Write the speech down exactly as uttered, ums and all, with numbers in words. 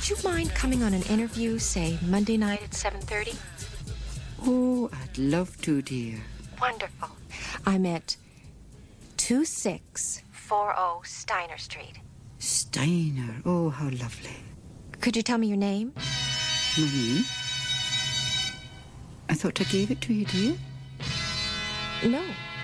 Would you mind coming on an interview, say, Monday night at seven thirty? Oh, I'd love to, dear. Wonderful. I'm at two six four zero Steiner Street. Steiner. Oh, how lovely. Could you tell me your name? My name? I thought I gave it to you, dear. No.